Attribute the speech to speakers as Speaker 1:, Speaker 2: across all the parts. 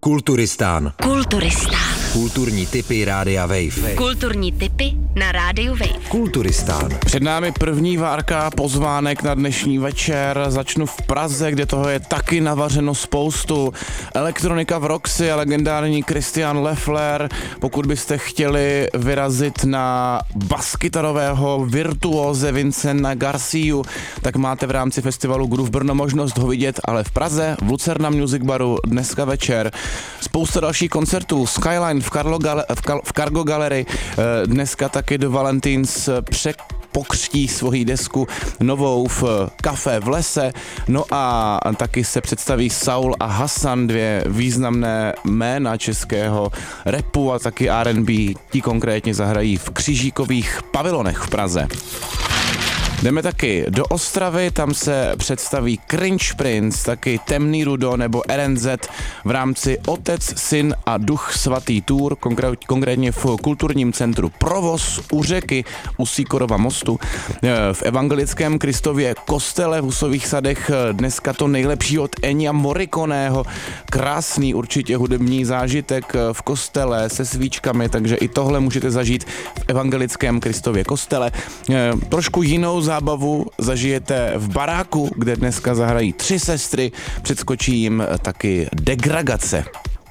Speaker 1: Kulturistán.
Speaker 2: Kulturistán.
Speaker 1: Kulturní tipy Rádia Wave.
Speaker 2: Kulturní tipy na Rádiu Wave.
Speaker 1: Kulturistán.
Speaker 3: Před námi první várka pozvánek na dnešní večer. Začnu v Praze, kde toho je taky navařeno spoustu. Elektronika v Roxy a legendární Christian Leffler. Pokud byste chtěli vyrazit na baskytarového virtuóze Vincenta Garciu, tak máte v rámci festivalu Groove Brno možnost ho vidět, ale v Praze, v Lucerna Music Baru dneska večer. Spousta dalších koncertů. Skyline v Cargo Gallery. Dneska taky do Valentins pokřtí svoji desku novou v kafe v lese. No a taky se představí Saul a Hasan, dvě významné jména českého rapu a taky R&B. Ti konkrétně zahrají v Křižíkových pavilonech v Praze. Jdeme taky do Ostravy, tam se představí Cringe Prince, taky Temný Rudo nebo RNZ v rámci Otec, Syn a Duch Svatý Tour, konkrétně v kulturním centru Provoz u řeky u Síkorova mostu. V evangelickém Kristově kostele v Husových sadech dneska to nejlepší od Ennia Morriconeho. Krásný určitě hudební zážitek v kostele se svíčkami, takže i tohle můžete zažít v evangelickém Kristově kostele. Trošku jinou zábavu zažijete v baráku, kde dneska zahrají Tři sestry, předskočí jim taky Degragace.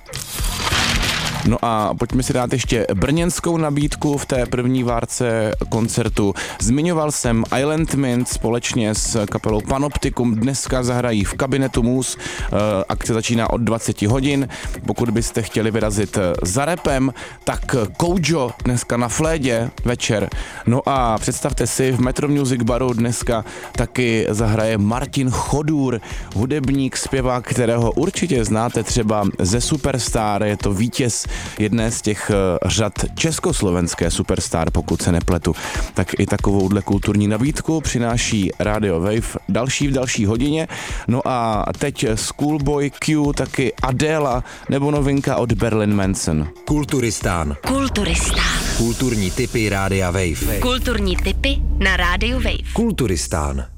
Speaker 3: No a pojďme si dát ještě brněnskou nabídku v té první várce koncertu. Zmiňoval jsem Island Mint společně s kapelou Panoptikum. Dneska zahrají v kabinetu Mus. Akce začíná od 20 hodin. Pokud byste chtěli vyrazit za rapem, tak Koujo dneska na Flédě večer. No a představte si, v Metro Music Baru dneska taky zahraje Martin Chodůr, hudebník, zpěvák, kterého určitě znáte třeba ze Superstar. Je to vítěz jedné z těch řad československé Superstar, pokud se nepletu. Tak i takovouhle kulturní nabídku přináší Radio Wave v další hodině. No a teď Schoolboy Q, taky Adela nebo novinka od Berlin Manson.
Speaker 1: Kulturistán.
Speaker 2: Kulturistán.
Speaker 1: Kulturní tipy Rádia Wave.
Speaker 2: Kulturní tipy na Rádiu Wave.
Speaker 1: Kulturistán.